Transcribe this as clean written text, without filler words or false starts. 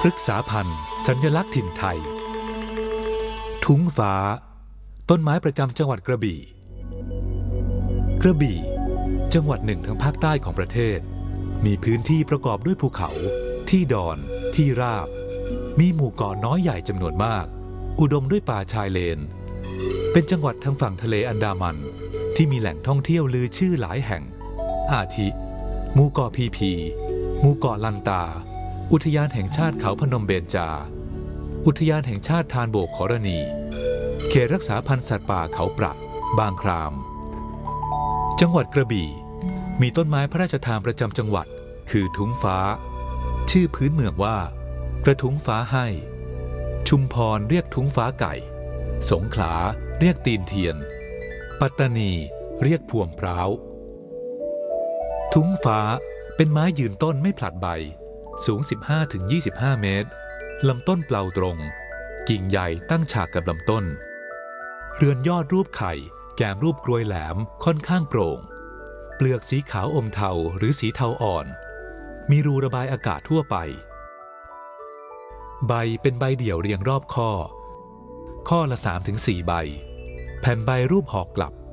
รึกษาพันธุ์สัญลักษณ์ถิ่นไทยทุ้งฟ้าต้นไม้ประจำจังหวัดกระบี่จังหวัดหนึ่งทางภาคใต้ของประเทศมีพื้นที่ประกอบด้วยภูเขาที่ดอนที่ราบมีหมู่เกาะน้อยใหญ่จำนวนมากอุดมด้วยป่าชายเลนเป็นจังหวัดทางฝั่งทะเลอันดามันที่มีแหล่งท่องเที่ยวลือชื่อหลายแห่งอาทิหมู่เกาะพีหมู่เกาะลันตาอุทยานแห่งชาติเขาพนมเบญจาอุทยานแห่งชาติธารโบกขรณีเขตรักษาพันธุ์สัตว์ป่าเขาปรักบางครามจังหวัดกระบี่มีต้นไม้พระราชทานประจำจังหวัดคือทุ้งฟ้าชื่อพื้นเมืองว่ากระทุ้งฟ้าให้ชุมพรเรียกทุ้งฟ้าไก่สงขลาเรียกตีนเทียนปัตตานีเรียกพวงพร้าวทุ้งฟ้าเป็นไม้ยืนต้นไม่ผลัดใบสูง 15-25 เมตรลำต้นเปล่าตรงกิ่งใหญ่ตั้งฉากกับลำต้นเรือนยอดรูปไข่แกมรูปกรวยแหลมค่อนข้างโปร่งเปลือกสีขาวอมเทาหรือสีเทาอ่อนมีรูระบายอากาศทั่วไปใบเป็นใบเดี่ยวเรียงรอบข้อละ 3-4 ใบแผ่นใบรูปหอกกลับ